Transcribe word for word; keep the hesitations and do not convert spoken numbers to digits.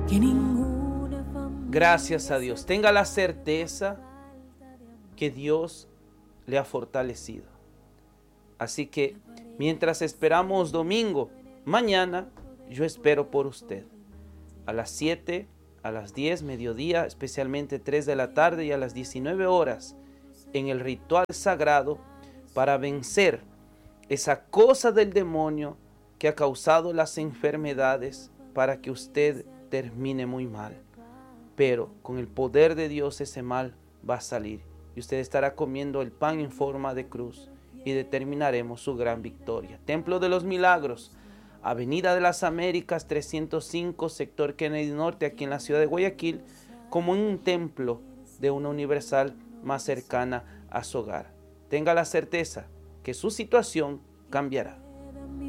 Gracias a Dios. Tenga la certeza que Dios le ha fortalecido. Así que mientras esperamos domingo, mañana yo espero por usted. A las siete, a las diez, mediodía, especialmente tres de la tarde y a las diecinueve horas en el ritual sagrado para vencer esa cosa del demonio que ha causado las enfermedades para que usted termine muy mal. Pero con el poder de Dios ese mal va a salir y usted estará comiendo el pan en forma de cruz y determinaremos su gran victoria. Templo de los Milagros, Avenida de las Américas trescientos cinco, sector Kennedy Norte, aquí en la ciudad de Guayaquil, como en un templo de una universal más cercana a su hogar. Tenga la certeza que su situación cambiará.